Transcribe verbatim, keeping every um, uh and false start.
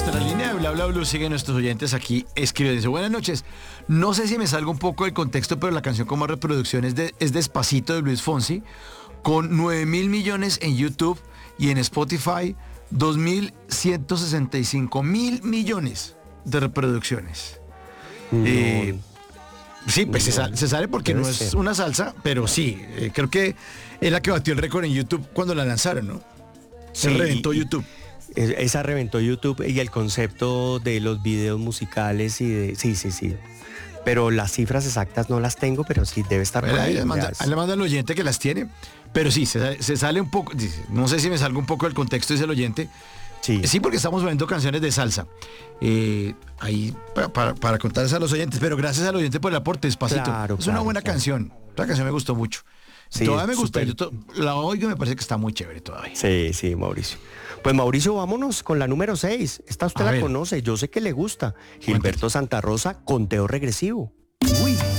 nuestra línea de Bla Bla Blue siguen nuestros oyentes aquí escribiendo. Dice, buenas noches. No sé si me salga un poco del contexto, pero la canción con más reproducciones de, es Despacito de Luis Fonsi, con nueve mil millones en YouTube y en Spotify, dos mil ciento sesenta y cinco mil millones de reproducciones. No, Eh, sí, pues se, no, sale, se sale porque debe no es ser. una salsa, pero sí, eh, creo que es la que batió el récord en YouTube cuando la lanzaron, ¿no? Se Sí, reventó y- YouTube. Es- Esa reventó YouTube y el concepto de los videos musicales y de... Sí, sí, sí. Pero las cifras exactas no las tengo, pero sí debe estar por Bueno, ahí ahí. le manda, ya es- ahí le manda al oyente que las tiene, pero sí, se, sale- se sale un poco, dice, no sé si me salga un poco del contexto, dice el oyente. Sí. Sí, porque estamos viendo canciones de salsa. Eh, ahí para, para, para contarles a los oyentes, pero gracias al oyente por el aporte, Despacito. Claro, es una claro, buena claro. canción. La canción me gustó mucho. Sí, todavía me gusta, súper. yo to- la oigo y me parece que está muy chévere todavía. Sí, sí, Mauricio. Pues Mauricio, vámonos con la número seis. Esta usted A la ver. conoce, yo sé que le gusta. Gilberto Santa Rosa, Conteo Regresivo.